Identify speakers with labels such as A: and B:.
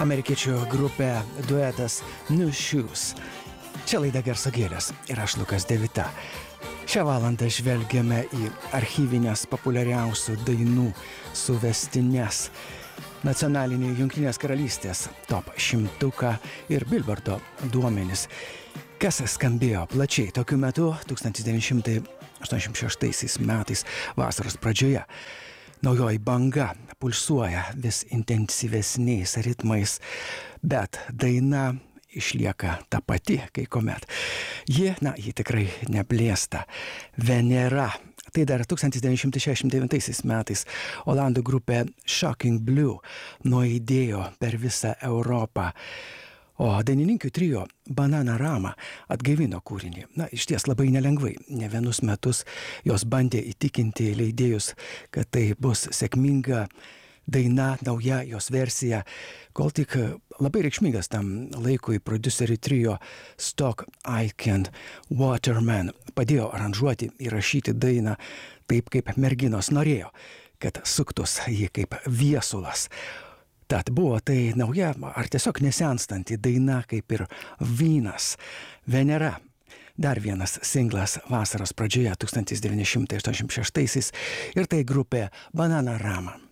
A: Amerikiečių grupė duetas New Shoes. Čia laida Garso gėlės ir aš Lukas Devita. Šią valandą žvelgiame į archyvinės populiariausių dainų suvestines, nacionalinį Jungtinės karalystės top 100 ir Billboardo duomenis, kas skambėjo plačiai tokiu metu 1986 metais vasaros pradžioje. Naujoji banga pulsuoja vis intensyvesniais ritmais, bet daina išlieka ta pati, kai kuomet. Ji tikrai neblėsta. Venera. Tai dar 1969 metais olandų grupė Shocking Blue nuaidėjo per visą Europą. O dainininkių trio Bananarama atgaivino kūrinį. Išties labai nelengvai. Ne vienus metus jos bandė įtikinti leidėjus, kad tai bus sėkminga daina, nauja jos versija, kol tik labai reikšmingas tam laikui prodiuserių trio Stock Aitken Waterman padėjo aranžuoti, įrašyti dainą taip, kaip merginos norėjo, kad suktus jį kaip viesulas. Tad buvo tai nauja ar tiesiog nesenstanti daina, kaip ir vynas. Venera. Dar vienas singlas vasaros pradžioje 1986 ir tai grupė Bananarama.